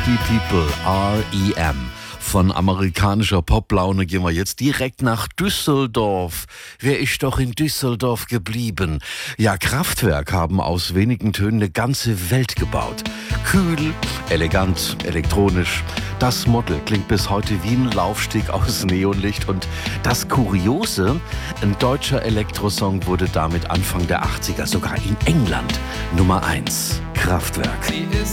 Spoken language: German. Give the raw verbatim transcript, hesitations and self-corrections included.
Party People, R E M. Von amerikanischer Poplaune gehen wir jetzt direkt nach Düsseldorf. Wer ist doch in Düsseldorf geblieben? Ja, Kraftwerk haben aus wenigen Tönen eine ganze Welt gebaut. Kühl, elegant, elektronisch. Das Model klingt bis heute wie ein Laufsteg aus Neonlicht. Und das Kuriose, ein deutscher Elektrosong wurde damit Anfang der achtziger sogar in England Nummer eins. Kraftwerk. Sie ist